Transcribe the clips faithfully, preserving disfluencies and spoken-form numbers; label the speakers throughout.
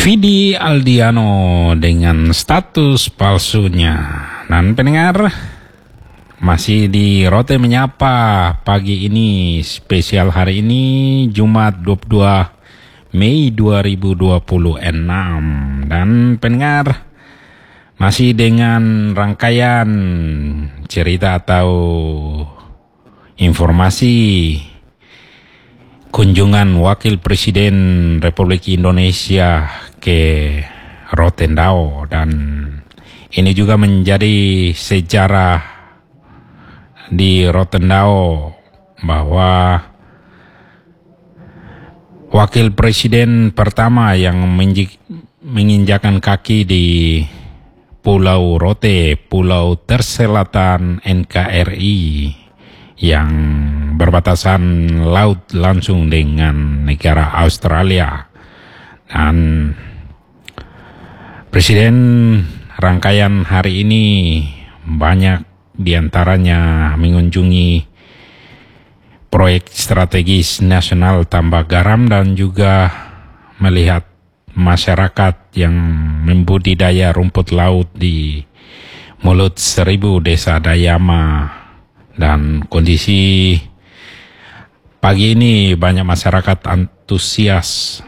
Speaker 1: Vidi Aldiano dengan status palsunya. Dan pendengar, masih di Rote Menyapa pagi ini, spesial hari ini Jumat dua puluh dua Mei dua ribu dua puluh enam. Dan pendengar, masih dengan rangkaian cerita atau informasi kunjungan Wakil Presiden Republik Indonesia ke Rotendao, dan ini juga menjadi sejarah di Rotendao bahwa Wakil Presiden pertama yang menginjakan kaki di Pulau Rote, Pulau Terselatan N K R I yang berbatasan laut langsung dengan negara Australia. Dan Presiden rangkaian hari ini banyak diantaranya mengunjungi proyek strategis nasional tambak garam dan juga melihat masyarakat yang membudidaya rumput laut di Mulut Seribu, Desa Dayama. Dan kondisi pagi ini banyak masyarakat antusias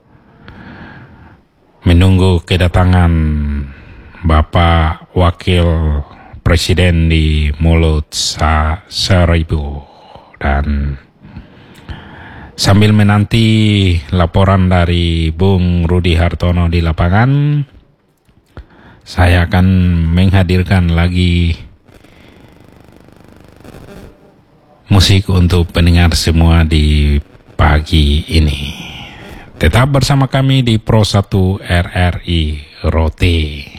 Speaker 1: menunggu kedatangan Bapak Wakil Presiden di Mulut Seribu. Dan sambil menanti laporan dari Bung Rudi Hartono di lapangan, saya akan menghadirkan lagi musik untuk pendengar semua di pagi ini. Tetap bersama kami di Pro satu R R I Rote.